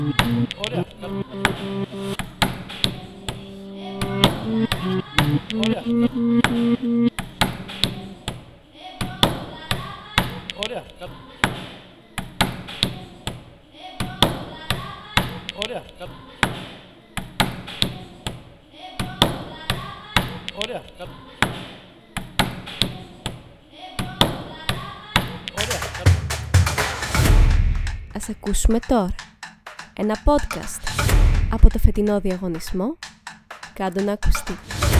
Ωραία. Ωραία. Ωραία. Ωραία. Ωραία. Ας ακούσουμε τώρα ένα podcast από το φετινό διαγωνισμό «Κάντο να ακουστεί».